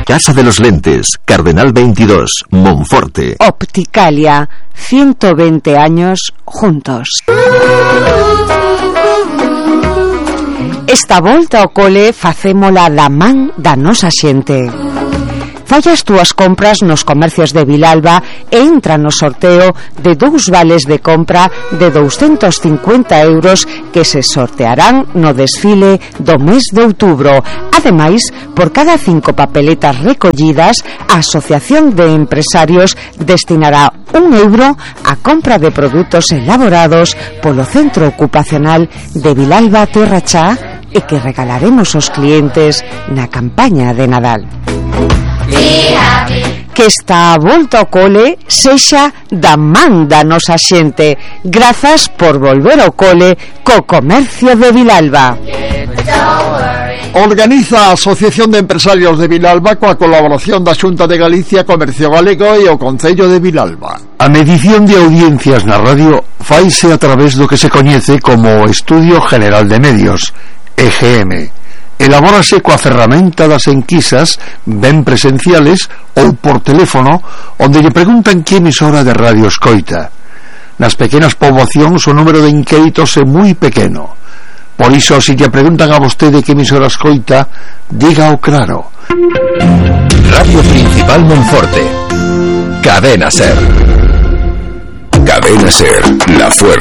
Casa de los Lentes, Cardenal 22, Monforte. Opticalia, 120 años juntos. Esta volta ao cole facémola da man da nosa xente. Fai as túas compras nos comercios de Vilalba e entra no sorteo de 2 vales de compra de 250 euros que se sortearán no desfile do mes de outubro. Ademais, por cada 5 papeletas recollidas, a Asociación de Empresarios destinará 1 euro a compra de produtos elaborados polo Centro Ocupacional de Vilalba Terra Chá e que regalaremos aos clientes na campaña de Nadal. Que esta volta ao cole sexa da man da nosa xente. Grazas por volver ao cole co comercio de Vilalba. Organiza a Asociación de Empresarios de Vilalba coa colaboración da Xunta de Galicia, Comercio Galego e o Concello de Vilalba. A medición de audiencias na radio faise a través do que se coñece como Estudio General de Medios, EGM. Elabórase coa ferramenta das enquisas ben presenciales ou por teléfono, onde lle preguntan que emisora de radio escoita. Nas pequenas poboacións o número de inquéritos é moi pequeno. Por iso, se lle preguntan a vostede que emisora escoita, dígao claro. Radio Principal Monforte. Cadena Ser. Cadena Ser, la fuerza.